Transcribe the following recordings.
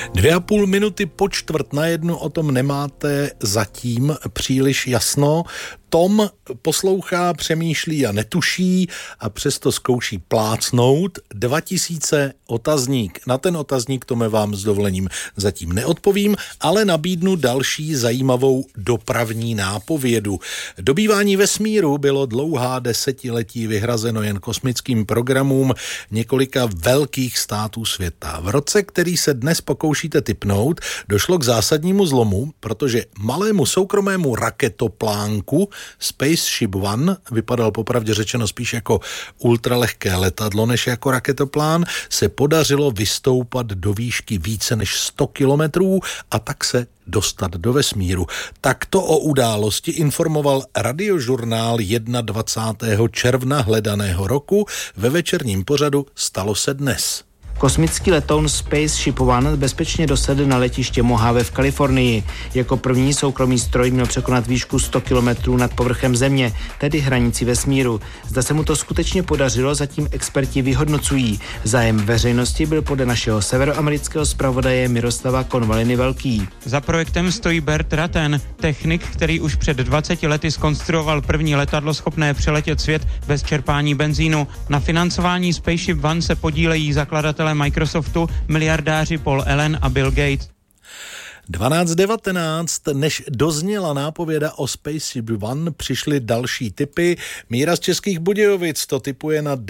2,5 minuty po 1:45 o tom nemáte zatím příliš jasno. Tom poslouchá, přemýšlí a netuší a přesto zkouší plácnout 2000 otazník. Na ten otazník Tome vám s dovolením zatím neodpovím, ale nabídnu další zajímavou dopravní nápovědu. Dobývání vesmíru bylo dlouhá desetiletí vyhrazeno jen kosmickým programům několika velkých států světa. V roce, který se dnes pokoušíte tipnout, došlo k zásadnímu zlomu, protože malému soukromému raketoplánku Spaceship One, vypadal popravdě řečeno spíš jako ultralehké letadlo než jako raketoplán, se podařilo vystoupat do výšky více než 100 kilometrů a tak se dostat do vesmíru. Takto o události informoval radiožurnál 21. června hledaného roku ve večerním pořadu Stalo se dnes. Kosmický letoun Spaceship One bezpečně dosedl na letiště Mojave v Kalifornii. Jako první soukromý stroj měl překonat výšku 100 kilometrů nad povrchem Země, tedy hranici vesmíru. Zda se mu to skutečně podařilo, zatím experti vyhodnocují. Zájem veřejnosti byl podle našeho severoamerického zpravodaje Miroslava Konvaliny velký. Za projektem stojí Bert Ratten, technik, který už před 20 lety zkonstruoval první letadlo schopné přeletět svět bez čerpání benzínu. Na financování Spaceship One se podílejí zakladatelé Microsoftu, miliardáři Paul Allen a Bill Gates. 12:19, než dozněla nápověda o Spaceship One, přišly další tipy. Míra z Českých Budějovic to tipuje na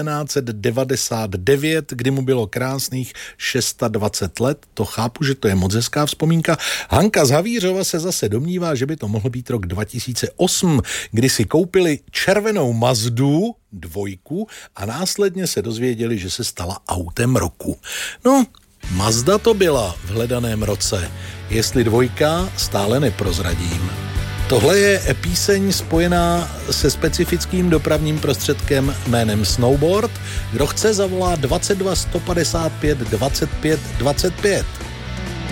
1999, kdy mu bylo krásných 26 let. To chápu, že to je moc hezká vzpomínka. Hanka z Havířova se zase domnívá, že by to mohl být rok 2008, kdy si koupili červenou Mazdu 2 a následně se dozvěděli, že se stala autem roku. No, Mazda to byla v hledaném roce. Jestli 2, stále neprozradím. Tohle je píseň spojená se specifickým dopravním prostředkem jménem snowboard. Kdo chce, zavolá 22 155 25 25.